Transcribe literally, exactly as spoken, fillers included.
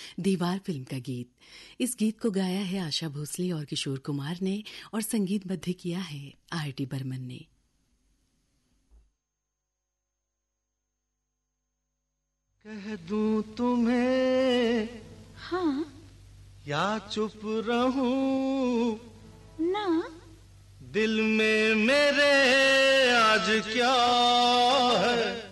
दीवार फिल्म का गीत। इस गीत को गाया है आशा भोसले और किशोर कुमार ने और संगीतबद्ध किया है आर डी बर्मन ने। कह दूं तुम्हें हाँ या चुप रहूं ना, दिल में मेरे आज क्या है